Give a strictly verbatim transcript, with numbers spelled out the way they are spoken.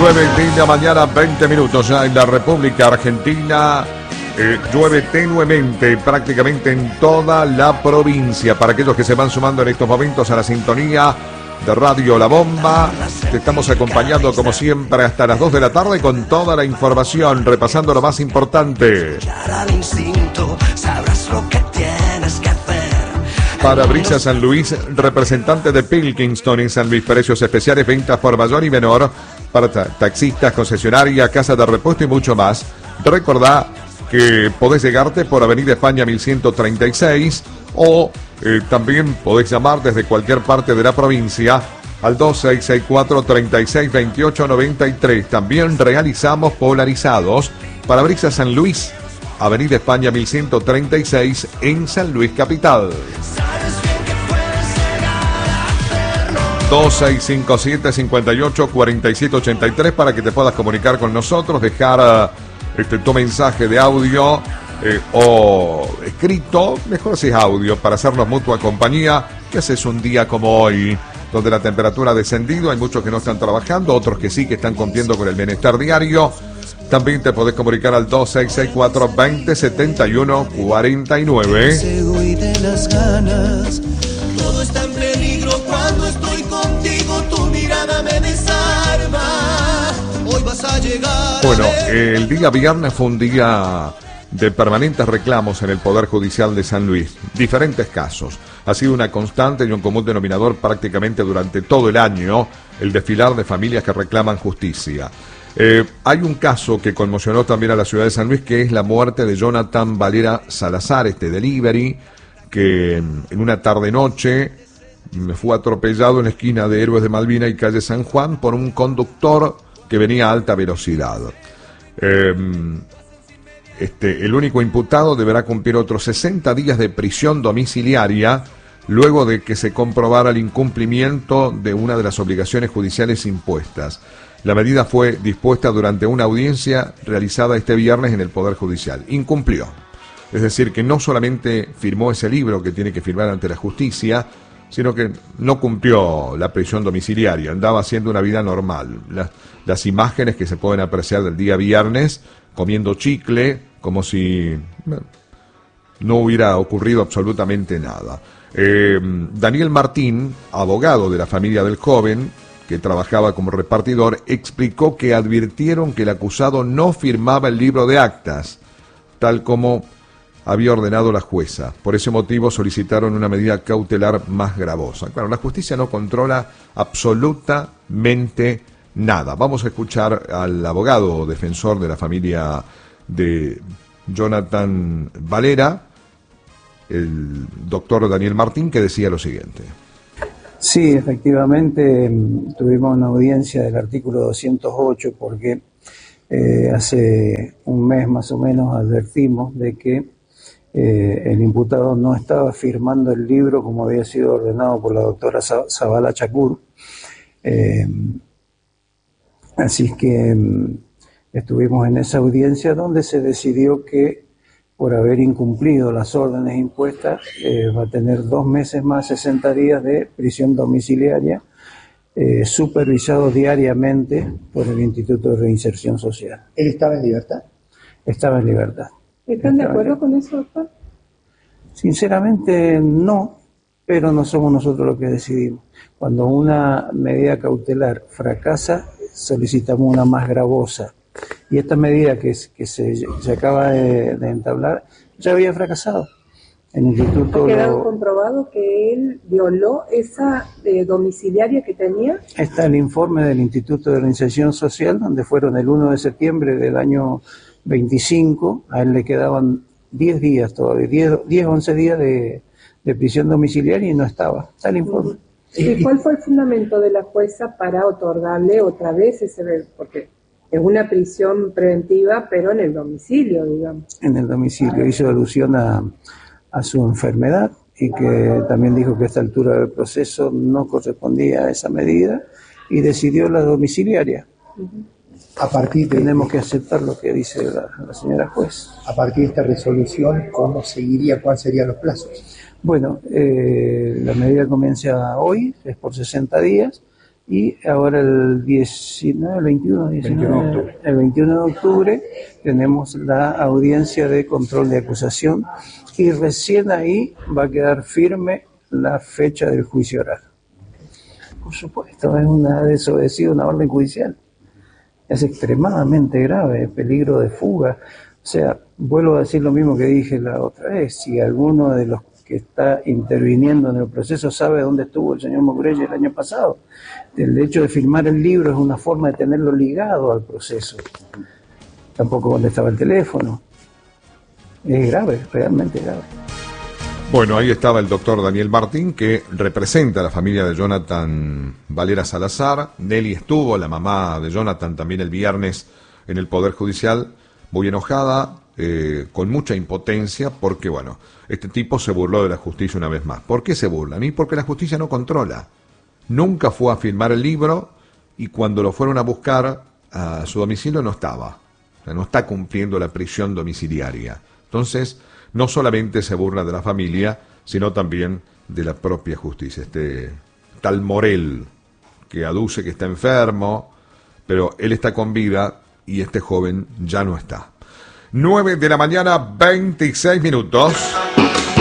nueve de la mañana, veinte minutos ya en la República Argentina. Eh, llueve tenuemente prácticamente en toda la provincia. Para aquellos que se van sumando en estos momentos a la sintonía de Radio La Bomba, te estamos acompañando como siempre hasta las dos de la tarde con toda la información, repasando lo más importante. Parabrisas San Luis, representante de Pilkington en San Luis, precios especiales, ventas por mayor y menor para ta taxistas, concesionaria, casa de repuesto y mucho más. Recordá que podés llegarte por Avenida España mil ciento treinta y seis o eh, también podés llamar desde cualquier parte de la provincia al dos seis seis cuatro, tres seis dos ocho nueve tres. También realizamos polarizados. Parabrisas San Luis, Avenida España mil ciento treinta y seis en San Luis Capital. dos seis cinco siete, cinco ocho, cuatro siete ocho tres para que te puedas comunicar con nosotros, dejar uh, este, tu mensaje de audio eh, o escrito, mejor si es audio, para hacernos mutua compañía, que haces un día como hoy, donde la temperatura ha descendido, hay muchos que no están trabajando, otros que sí, que están cumpliendo con el bienestar diario. También te podés comunicar al dos seis seis cuatro, veinte, setenta y uno, cuarenta y nueve. Todo está en peligro cuando estoy contigo, tu mirada me desarma. Hoy vas a llegar. Bueno, el día viernes fue un día de permanentes reclamos en el Poder Judicial de San Luis. Diferentes casos. Ha sido una constante y un común denominador prácticamente durante todo el año el desfilar de familias que reclaman justicia. Eh, hay un caso que conmocionó también a la ciudad de San Luis, que es la muerte de Jonathan Valera Salazar, este delivery, que en una tarde-noche fue atropellado en la esquina de Héroes de Malvina y calle San Juan por un conductor que venía a alta velocidad. Eh, este, el único imputado deberá cumplir otros sesenta días de prisión domiciliaria luego de que se comprobara el incumplimiento de una de las obligaciones judiciales impuestas. La medida fue dispuesta durante una audiencia realizada este viernes en el Poder Judicial. Incumplió. Es decir, que no solamente firmó ese libro que tiene que firmar ante la justicia, sino que no cumplió la prisión domiciliaria, andaba haciendo una vida normal. Las, las imágenes que se pueden apreciar del día viernes, comiendo chicle, como si no hubiera ocurrido absolutamente nada. Eh, Daniel Martín, abogado de la familia del joven, que trabajaba como repartidor, explicó que advirtieron que el acusado no firmaba el libro de actas, tal como había ordenado la jueza. Por ese motivo solicitaron una medida cautelar más gravosa. Claro, la justicia no controla absolutamente nada. Vamos a escuchar al abogado defensor de la familia de Jonathan Valera, el doctor Daniel Martín, que decía lo siguiente. Sí, efectivamente tuvimos una audiencia del artículo doscientos ocho porque eh, hace un mes más o menos advertimos de que eh, el imputado no estaba firmando el libro como había sido ordenado por la doctora Zavala Chacur. Eh, así que estuvimos en esa audiencia donde se decidió que por haber incumplido las órdenes impuestas, eh, va a tener dos meses más, sesenta días de prisión domiciliaria, eh, supervisado diariamente por el Instituto de Reinserción Social. ¿Él estaba en libertad? Estaba en libertad. ¿Están de acuerdo con eso, doctor? Sinceramente no, pero no somos nosotros los que decidimos. Cuando una medida cautelar fracasa, solicitamos una más gravosa. Y esta medida que, que se, se acaba de, de entablar ya había fracasado. El instituto ¿Ha quedado lo, comprobado que él violó esa eh, domiciliaria que tenía? Está el informe del Instituto de Reinserción Social, donde fueron el uno de septiembre del año veinticinco, a él le quedaban diez días todavía, diez, once días de, de prisión domiciliaria y no estaba. Está el informe. ¿Y cuál fue el fundamento de la jueza para otorgarle otra vez ese... porque es una prisión preventiva, pero en el domicilio, digamos? En el domicilio, hizo alusión a, a su enfermedad y que también dijo que a esta altura del proceso no correspondía a esa medida y decidió la domiciliaria. Uh-huh. A partir de Tenemos que aceptar lo que dice la, la señora juez. A partir de esta resolución, ¿cómo seguiría? ¿Cuáles serían los plazos? Bueno, eh, la medida comienza hoy, es por sesenta días, Y ahora el diecinueve, el veintiuno, diecinueve, el veintiuno de octubre tenemos la audiencia de control de acusación y recién ahí va a quedar firme la fecha del juicio oral. Por supuesto, es una desobedecida una orden judicial. Es extremadamente grave, peligro de fuga. O sea, vuelvo a decir lo mismo que dije la otra vez. Si alguno de los que está interviniendo en el proceso sabe dónde estuvo el señor Mogretti el año pasado, el hecho de firmar el libro es una forma de tenerlo ligado al proceso. Tampoco dónde estaba el teléfono. Es grave, realmente grave. Bueno, ahí estaba el doctor Daniel Martín, que representa a la familia de Jonathan Valera Salazar. Nelly estuvo, la mamá de Jonathan, también el viernes en el Poder Judicial, muy enojada, eh, con mucha impotencia, porque, bueno, este tipo se burló de la justicia una vez más. ¿Por qué se burlan? Y porque la justicia no controla. Nunca fue a firmar el libro y cuando lo fueron a buscar a su domicilio no estaba. O sea, no está cumpliendo la prisión domiciliaria. Entonces, no solamente se burla de la familia, sino también de la propia justicia. Este tal Morel, que aduce que está enfermo, pero él está con vida y este joven ya no está. nueve de la mañana, veintiséis minutos.